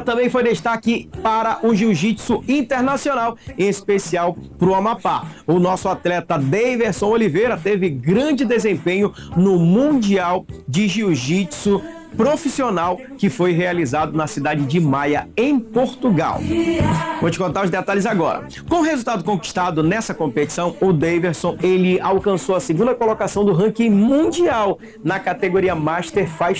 também foi destaque para o jiu-jitsu internacional, em especial para o Amapá. O nosso atleta Daverson Oliveira teve grande desempenho no Mundial de Jiu-Jitsu profissional que foi realizado na cidade de Maia, em Portugal. Vou te contar os detalhes agora. Com o resultado conquistado nessa competição, o Daverson ele alcançou a segunda colocação do ranking mundial na categoria Master faixa